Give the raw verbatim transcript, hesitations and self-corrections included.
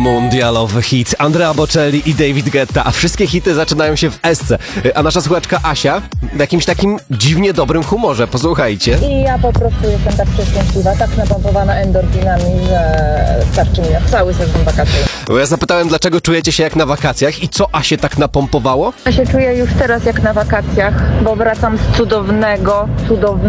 Mundialowy hit. Andrea Bocelli i David Guetta, a wszystkie hity zaczynają się w esce. A nasza słuchaczka Asia w jakimś takim dziwnie dobrym humorze. Posłuchajcie. I ja po prostu jestem tak przeszczęśliwa, tak napompowana endorfinami, że starczy mi na cały sezon wakacyjny. Bo ja zapytałem, dlaczego czujecie się jak na wakacjach i co Asię tak napompowało? Ja się czuję już teraz jak na wakacjach, bo wracam z cudownego, cudownego